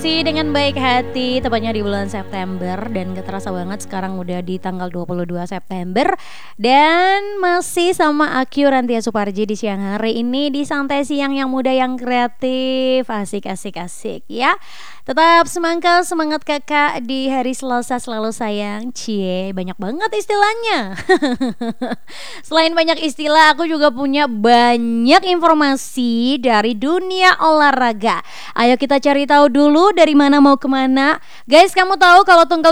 Masih dengan baik hati, tepatnya di bulan September. Dan gak terasa banget sekarang udah di tanggal 22 September. Dan masih sama Aku Rantia Suparji di siang hari ini di Santai Siang yang muda yang kreatif. Asik ya. Tetap semangat kakak di hari Selasa selalu sayang. Cie, banyak banget istilahnya. Selain banyak istilah, aku juga punya banyak informasi dari dunia olahraga. Ayo kita cari tahu dulu dari mana mau kemana. Guys, kamu tahu kalau tunggal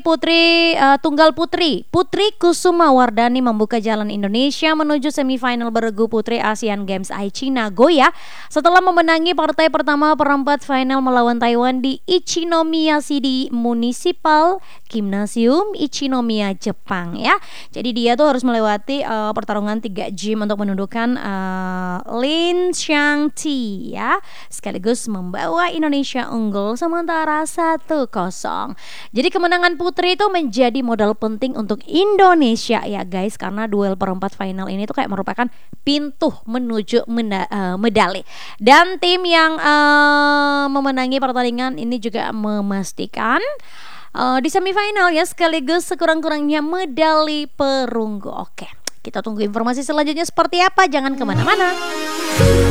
Putri Kusuma Wardani membuka jalan Indonesia menuju semifinal beregu Putri Asian Games Aichi Nagoya setelah memenangi partai pertama perempat final melawan Taiwan di Ichinomiya City Municipal Gymnasium Ichinomiya Jepang ya. Jadi dia tuh harus melewati pertarungan 3 gym untuk menundukkan Lin Xiangti ya, sekaligus membawa Indonesia unggul sementara 1-0. Jadi kemenangan Putri itu menjadi modal penting untuk Indonesia ya guys, karena duel perempat final ini tuh kayak merupakan pintu menuju medali. Dan tim yang memenangi pertandingan ini juga memastikan di semifinal ya, sekaligus sekurang-kurangnya medali perunggu. Oke, kita tunggu informasi selanjutnya seperti apa. Jangan kemana-mana.